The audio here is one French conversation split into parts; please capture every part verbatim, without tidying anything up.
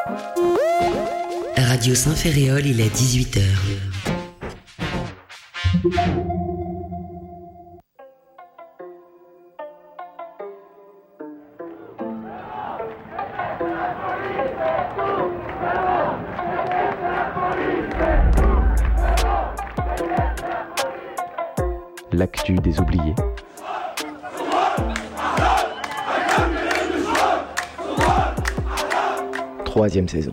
Radio Saint-Ferréol, il est dix-huit heures. L'actu des oubliés. Troisième saison.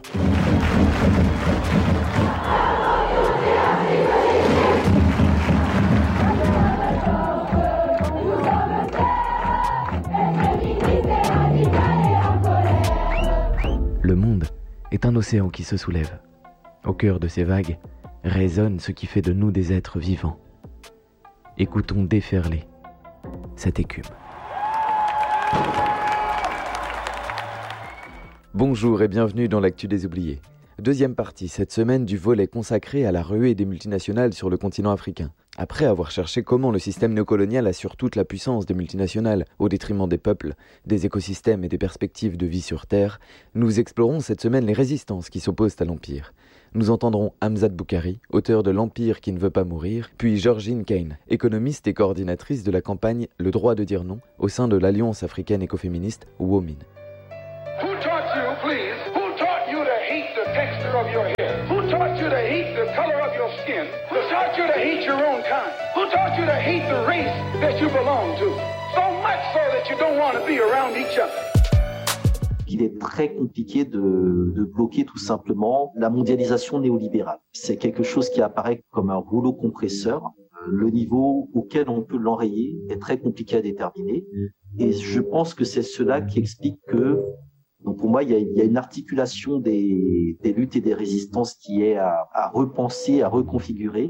Le monde est un océan qui se soulève. Au cœur de ces vagues résonne ce qui fait de nous des êtres vivants. Écoutons déferler cette écume. Bonjour et bienvenue dans l'actu des oubliés. Deuxième partie cette semaine du volet consacré à la ruée des multinationales sur le continent africain. Après avoir cherché comment le système néocolonial assure toute la puissance des multinationales au détriment des peuples, des écosystèmes et des perspectives de vie sur Terre, nous explorons cette semaine les résistances qui s'opposent à l'Empire. Nous entendrons Hamzat Boukhari, auteur de L'Empire qui ne veut pas mourir, puis Georgine Kane, économiste et coordinatrice de la campagne Le droit de dire non au sein de l'Alliance africaine écoféministe Womin. Who taught you, please, who taught you to hate the texture of your hair? Who taught you to hate the color of your skin? Who taught you to hate your own kind? Who taught you to hate the race that you belong to? So much so that you don't want to be around each other. Il est très compliqué de, de bloquer tout simplement la mondialisation néolibérale. C'est quelque chose qui apparaît comme un rouleau compresseur. Le niveau auquel on peut l'enrayer est très compliqué à déterminer. Et je pense que c'est cela qui explique que, donc pour moi, il y a, il y a une articulation des, des luttes et des résistances qui est à, à repenser, à reconfigurer,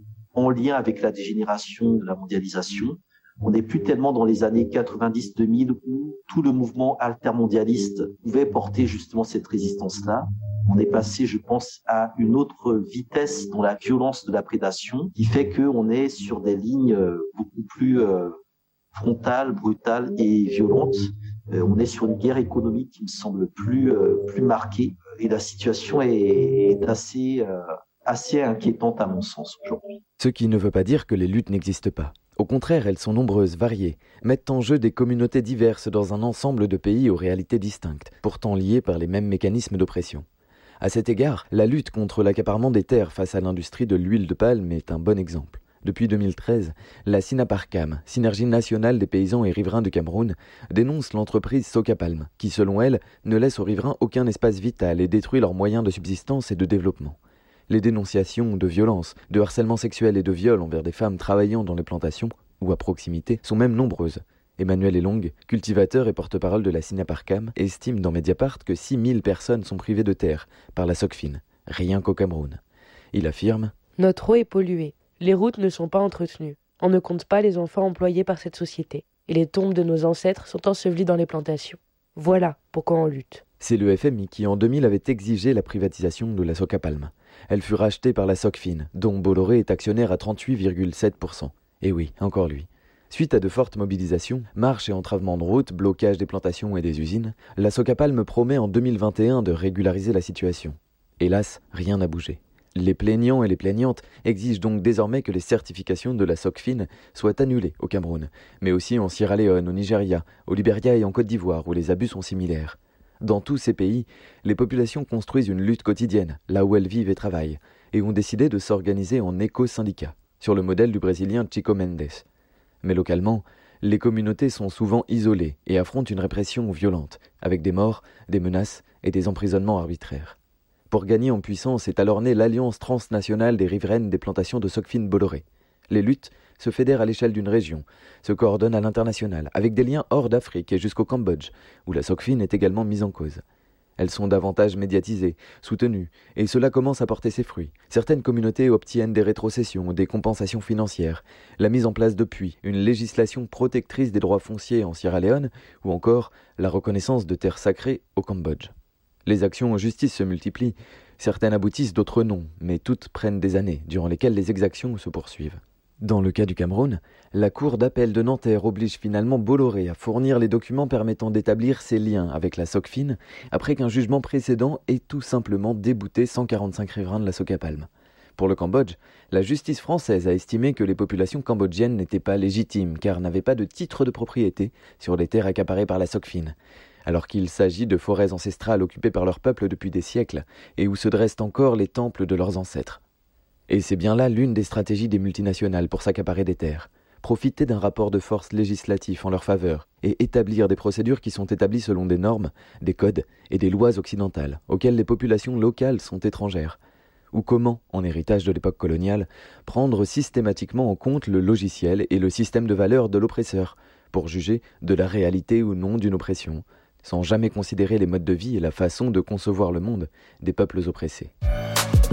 en lien avec la dégénération de la mondialisation. On n'est plus tellement dans les années quatre-vingt-dix deux mille où tout le mouvement altermondialiste pouvait porter justement cette résistance-là. On est passé, je pense, à une autre vitesse dans la violence de la prédation qui fait qu'on est sur des lignes beaucoup plus euh, frontales, brutales et violentes. Euh, on est sur une guerre économique qui me semble plus, euh, plus marquée et la situation est, est assez, euh, assez inquiétante à mon sens aujourd'hui. Ce qui ne veut pas dire que les luttes n'existent pas. Au contraire, elles sont nombreuses, variées, mettent en jeu des communautés diverses dans un ensemble de pays aux réalités distinctes, pourtant liées par les mêmes mécanismes d'oppression. À cet égard, la lutte contre l'accaparement des terres face à l'industrie de l'huile de palme est un bon exemple. Depuis deux mille treize, la SINAPARCAM, Synergie nationale des paysans et riverains du Cameroun, dénonce l'entreprise Socapalm, qui selon elle, ne laisse aux riverains aucun espace vital et détruit leurs moyens de subsistance et de développement. Les dénonciations de violences, de harcèlement sexuel et de viol envers des femmes travaillant dans les plantations ou à proximité sont même nombreuses. Emmanuel Elong, cultivateur et porte-parole de la SINAPARCAM, estime dans Mediapart que six mille personnes sont privées de terre par la SOCFIN, rien qu'au Cameroun. Il affirme « Notre eau est polluée, les routes ne sont pas entretenues, on ne compte pas les enfants employés par cette société, et les tombes de nos ancêtres sont ensevelies dans les plantations. Voilà pourquoi on lutte. » C'est le F M I qui en deux mille avait exigé la privatisation de la Socapalm. Elle fut rachetée par la SOCFIN, dont Bolloré est actionnaire à trente-huit virgule sept pour cent. Et oui, encore lui. Suite à de fortes mobilisations, marches et entravements de routes, blocage des plantations et des usines, la Socapalm promet en deux mille vingt et un de régulariser la situation. Hélas, rien n'a bougé. Les plaignants et les plaignantes exigent donc désormais que les certifications de la SOCFIN soient annulées au Cameroun, mais aussi en Sierra Leone, au Nigeria, au Libéria et en Côte d'Ivoire, où les abus sont similaires. Dans tous ces pays, les populations construisent une lutte quotidienne, là où elles vivent et travaillent, et ont décidé de s'organiser en éco-syndicats, sur le modèle du Brésilien Chico Mendes. Mais localement, les communautés sont souvent isolées et affrontent une répression violente, avec des morts, des menaces et des emprisonnements arbitraires. Pour gagner en puissance est alors née l'Alliance transnationale des riveraines des plantations de Socfin Bolloré. Les luttes se fédèrent à l'échelle d'une région, se coordonnent à l'international, avec des liens hors d'Afrique et jusqu'au Cambodge, où la Socfin est également mise en cause. Elles sont davantage médiatisées, soutenues, et cela commence à porter ses fruits. Certaines communautés obtiennent des rétrocessions, des compensations financières, la mise en place de puits, une législation protectrice des droits fonciers en Sierra Leone, ou encore la reconnaissance de terres sacrées au Cambodge. Les actions en justice se multiplient, certaines aboutissent, d'autres non, mais toutes prennent des années, durant lesquelles les exactions se poursuivent. Dans le cas du Cameroun, la Cour d'appel de Nanterre oblige finalement Bolloré à fournir les documents permettant d'établir ses liens avec la Socfin après qu'un jugement précédent ait tout simplement débouté cent quarante-cinq riverains de la Socapalm. Pour le Cambodge, la justice française a estimé que les populations cambodgiennes n'étaient pas légitimes car n'avaient pas de titre de propriété sur les terres accaparées par la Socfin, alors qu'il s'agit de forêts ancestrales occupées par leur peuple depuis des siècles et où se dressent encore les temples de leurs ancêtres. Et c'est bien là l'une des stratégies des multinationales pour s'accaparer des terres. Profiter d'un rapport de force législatif en leur faveur et établir des procédures qui sont établies selon des normes, des codes et des lois occidentales auxquelles les populations locales sont étrangères. Ou comment, en héritage de l'époque coloniale, prendre systématiquement en compte le logiciel et le système de valeurs de l'oppresseur pour juger de la réalité ou non d'une oppression, sans jamais considérer les modes de vie et la façon de concevoir le monde des peuples oppressés.